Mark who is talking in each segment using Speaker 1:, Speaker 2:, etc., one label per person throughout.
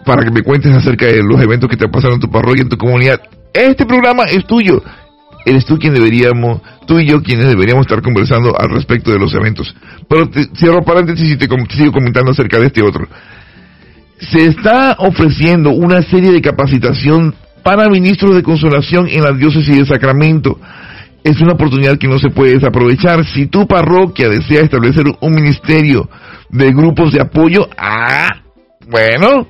Speaker 1: para que me cuentes acerca de los eventos que te pasaron en tu parroquia, en tu comunidad. Este programa es tuyo. Eres tú tú y yo quienes deberíamos estar conversando al respecto de los eventos. Pero cierro paréntesis y te sigo comentando acerca de este otro. Se está ofreciendo una serie de capacitación para ministros de consolación en la diócesis de Sacramento. Es una oportunidad que no se puede desaprovechar. Si tu parroquia desea establecer un ministerio de grupos de apoyo, bueno,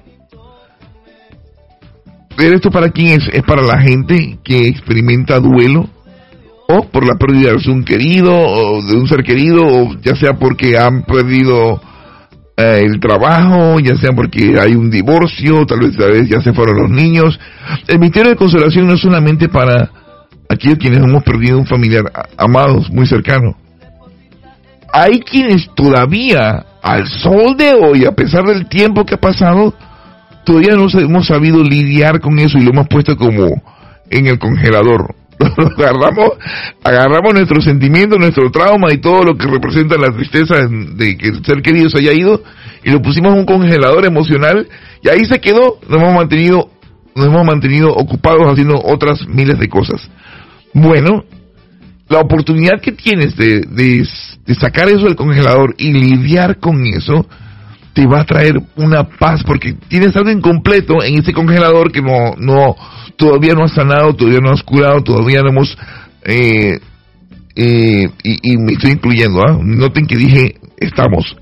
Speaker 1: ¿pero esto para quién es? Es para la gente que experimenta duelo, o por la pérdida de un querido, o de un ser querido, o ya sea porque han perdido el trabajo, ya sea porque hay un divorcio, tal vez ya se fueron los niños. El ministerio de consolación no es solamente para aquellos quienes hemos perdido un familiar amados, muy cercano. Hay quienes todavía, al sol de hoy, a pesar del tiempo que ha pasado, todavía no hemos sabido lidiar con eso y lo hemos puesto como en el congelador. Agarramos nuestro sentimiento, nuestro trauma y todo lo que representa la tristeza de que el ser querido se haya ido y lo pusimos en un congelador emocional y ahí se quedó. Nos hemos mantenido ocupados haciendo otras miles de cosas. Bueno, la oportunidad que tienes de sacar eso del congelador y lidiar con eso te va a traer una paz, porque tienes algo incompleto en ese congelador que todavía no has sanado, todavía no has curado, todavía no hemos y me estoy incluyendo, noten que dije estamos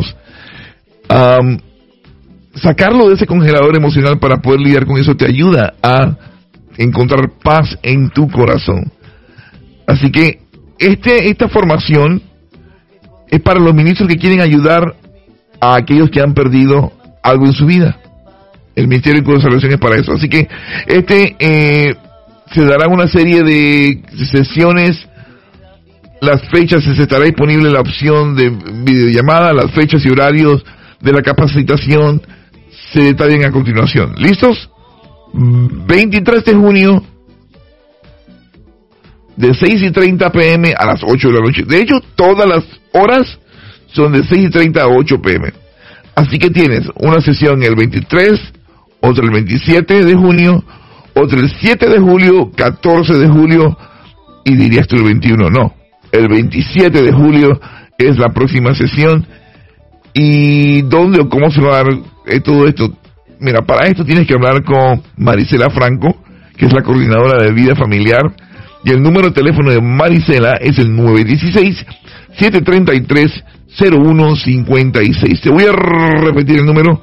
Speaker 1: sacarlo de ese congelador emocional para poder lidiar con eso te ayuda a encontrar paz en tu corazón. Así que esta formación es para los ministros que quieren ayudar a aquellos que han perdido algo en su vida. El Ministerio de Consolación es para eso. Así que se darán una serie de sesiones. Las fechas, se estará disponible la opción de videollamada. Las fechas y horarios de la capacitación se detallan a continuación. ¿Listos? 23 de junio de 6:30 p.m. a las 8 de la noche. De hecho, todas las horas son de 6:30 a 8 p.m. Así que tienes una sesión el 23, otra el 27 de junio, otra el 7 de julio, 14 de julio, y dirías tú el 21, no. El 27 de julio es la próxima sesión. ¿Y dónde o cómo se va a dar todo esto? Mira, para esto tienes que hablar con Marisela Franco, que es la coordinadora de vida familiar, y el número de teléfono de Marisela es el 916-733-0156. Te voy a repetir el número: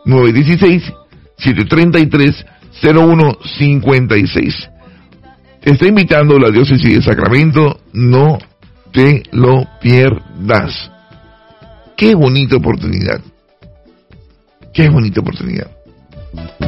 Speaker 1: 916-733-0156. Te está invitando la diócesis de Sacramento, no te lo pierdas. Qué bonita oportunidad. Qué bonita oportunidad.